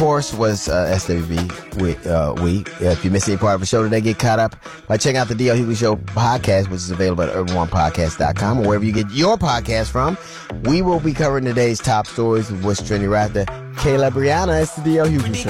course, was SWV. If you miss any part of the show today, get caught up by checking out the D.L. Hughley Show podcast, which is available at urban1podcast.com or wherever you get your podcast from. We will be covering today's top stories of what's trending right there. Kayla Brianna, it's the D.L. Hughley Show.